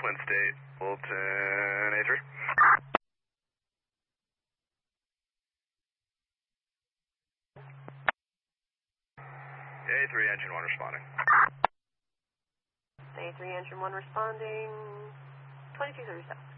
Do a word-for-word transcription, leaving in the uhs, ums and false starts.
Twin State, Fulton A three. A three, engine one responding. A three, engine one responding, twenty-two thirty-seven.